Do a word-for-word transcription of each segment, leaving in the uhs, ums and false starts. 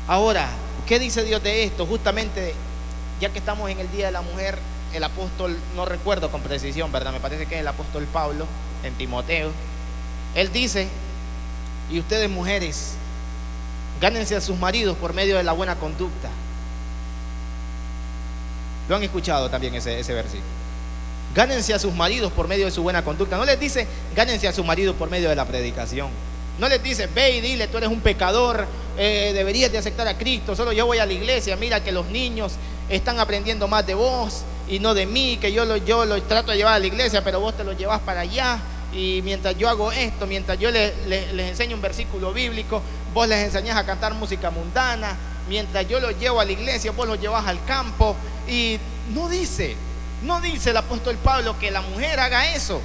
Ahora, ¿qué dice Dios de esto? Justamente, ya que estamos en el Día de la Mujer, el apóstol, no recuerdo con precisión, ¿verdad? Me parece que es el apóstol Pablo, en Timoteo. Él dice: y ustedes, mujeres, gánense a sus maridos por medio de la buena conducta. Lo han escuchado también ese, ese versículo. Gánense a sus maridos por medio de su buena conducta. No les dice gánense a su marido por medio de la predicación. No les dice ve y dile tú eres un pecador, eh, deberías de aceptar a Cristo, solo yo voy a la iglesia, mira que los niños están aprendiendo más de vos y no de mí, que yo lo, yo lo trato de llevar a la iglesia, pero vos te lo llevas para allá. Y mientras yo hago esto, mientras yo les, les, les enseño un versículo bíblico, vos les enseñás a cantar música mundana. Mientras yo los llevo a la iglesia, vos los llevas al campo. Y no dice, no dice el apóstol Pablo que la mujer haga eso.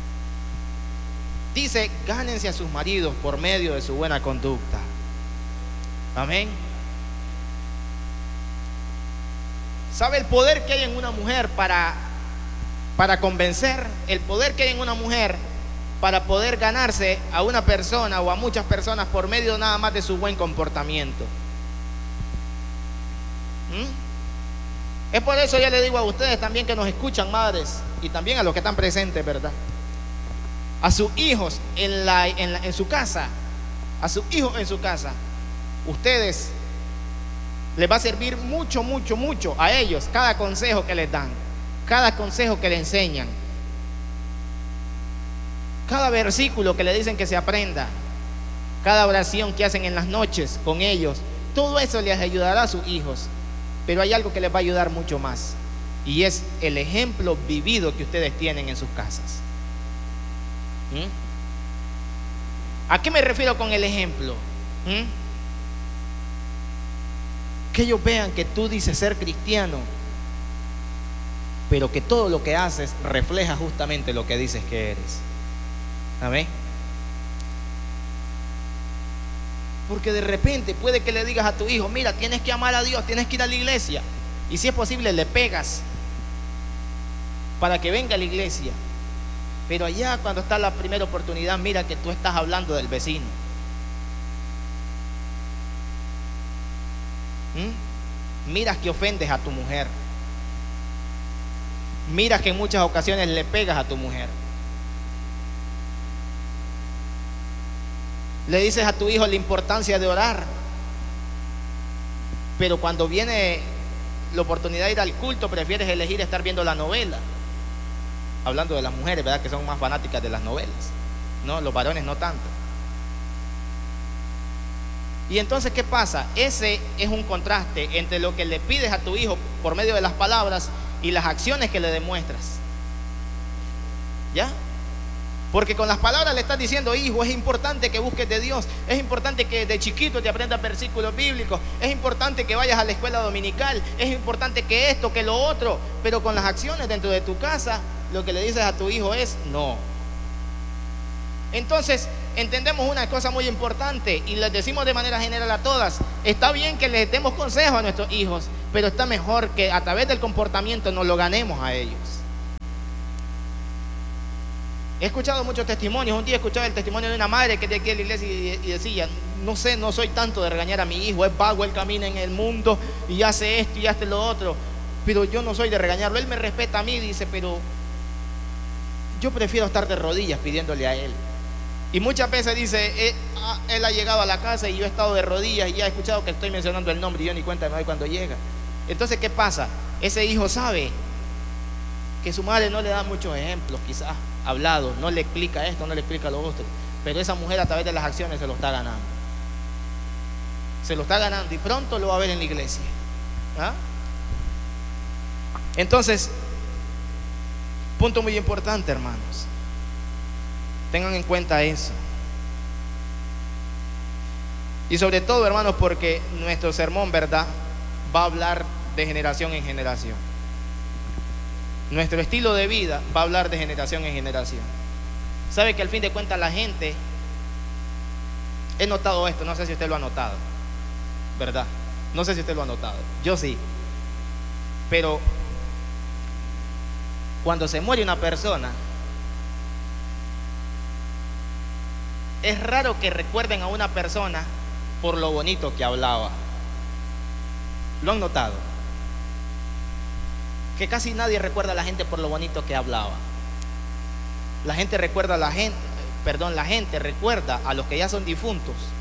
Dice: gánense a sus maridos por medio de su buena conducta. Amén. ¿Sabe el poder que hay en una mujer para, para convencer? El poder que hay en una mujer para poder ganarse a una persona o a muchas personas por medio nada más de su buen comportamiento. ¿Mm? Es por eso ya le digo a ustedes también que nos escuchan, madres, y también a los que están presentes, ¿verdad? A sus hijos en, la, en, la, en su casa, a sus hijos en su casa, ustedes les va a servir mucho, mucho, mucho a ellos cada consejo que les dan, cada consejo que les enseñan, cada versículo que le dicen que se aprenda, cada oración que hacen en las noches con ellos. Todo eso les ayudará a sus hijos. Pero hay algo que les va a ayudar mucho más, y es el ejemplo vivido que ustedes tienen en sus casas. ¿Mm? ¿A qué me refiero con el ejemplo? ¿Mm? Que ellos vean que tú dices ser cristiano, pero que todo lo que haces refleja justamente lo que dices que eres. Amén. Porque de repente puede que le digas a tu hijo: mira, tienes que amar a Dios, tienes que ir a la iglesia. Y si es posible le pegas para que venga a la iglesia. Pero allá cuando está la primera oportunidad, mira que tú estás hablando del vecino. ¿Mm? Miras que ofendes a tu mujer. Miras que en muchas ocasiones le pegas a tu mujer. Le dices a tu hijo la importancia de orar, pero cuando viene la oportunidad de ir al culto, prefieres elegir estar viendo la novela. Hablando de las mujeres, ¿verdad? Que son más fanáticas de las novelas, ¿no? Los varones no tanto. Y entonces, ¿qué pasa? Ese es un contraste entre lo que le pides a tu hijo por medio de las palabras y las acciones que le demuestras. ¿Ya? Porque con las palabras le estás diciendo: hijo, es importante que busques de Dios, es importante que de chiquito te aprendas versículos bíblicos, es importante que vayas a la escuela dominical, es importante que esto, que lo otro. Pero con las acciones dentro de tu casa, lo que le dices a tu hijo es no. Entonces entendemos una cosa muy importante y les decimos de manera general a todas: está bien que les demos consejos a nuestros hijos, pero está mejor que a través del comportamiento nos lo ganemos a ellos. He escuchado muchos testimonios. Un día escuchaba el testimonio de una madre que es de aquí a la iglesia y, y decía: no sé, no soy tanto de regañar a mi hijo, es vago, él camina en el mundo y hace esto y hace lo otro, pero yo no soy de regañarlo, él me respeta a mí, dice, pero yo prefiero estar de rodillas pidiéndole a él. Y muchas veces dice, él ha llegado a la casa y yo he estado de rodillas y ya he escuchado que estoy mencionando el nombre y yo ni cuenta me doy cuando llega. Entonces, ¿qué pasa? Ese hijo sabe que su madre no le da muchos ejemplos, quizás hablado, no le explica esto, no le explica lo otro, pero esa mujer a través de las acciones se lo está ganando. Se lo está ganando y pronto lo va a ver en la iglesia. ¿Ah? Entonces, punto muy importante, hermanos. Tengan en cuenta eso. Y sobre todo, hermanos, porque nuestro sermón, ¿verdad?, va a hablar de generación en generación. Nuestro estilo de vida va a hablar de generación en generación. Sabe que al fin de cuentas la gente, he notado esto, no sé si usted lo ha notado, ¿verdad? No sé si usted lo ha notado, yo sí. Pero cuando se muere una persona, es raro que recuerden a una persona por lo bonito que hablaba. ¿Lo han notado? Que casi nadie recuerda a la gente por lo bonito que hablaba. La gente recuerda a la gente, perdón, la gente recuerda a los que ya son difuntos